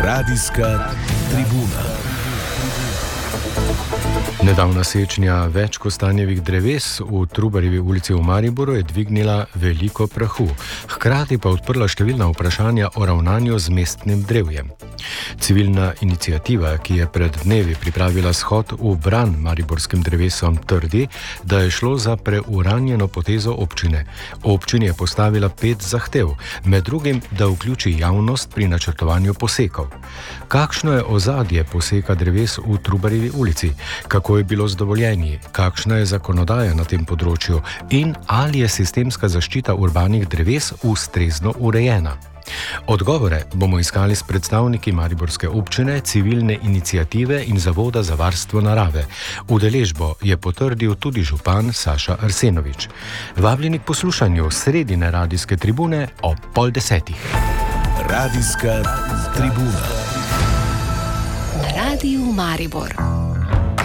Radijska tribuna. Nedavna sečnja več kostanjevih dreves v Trubarjevi ulici v Mariboru je dvignila veliko prahu, hkrati pa odprla številna vprašanja o ravnanju z mestnim drevjem. Civilna iniciativa, ki je pred dnevi pripravila shod v bran mariborskim drevesom, trdi, da je šlo za preuranjeno potezo občine. Občini je postavila 5 zahtev, med drugim, da vključi javnost pri načrtovanju posekov. Kakšno je ozadje poseka dreves v Trubarjevi ulici? Kako je bilo z dovoljenji? Kakšna je zakonodaja na tem področju? In ali je sistemska zaščita urbanih dreves ustrezno urejena? Odgovore bomo iskali s predstavniki mariborske občine, civilne iniciative in Zavoda za varstvo narave. Udeležbo je potrdil tudi župan Saša Arsenovič. Vabljeni k poslušanju sredine radijske tribune ob 9:30. Radijska tribuna. Na Radiju Maribor.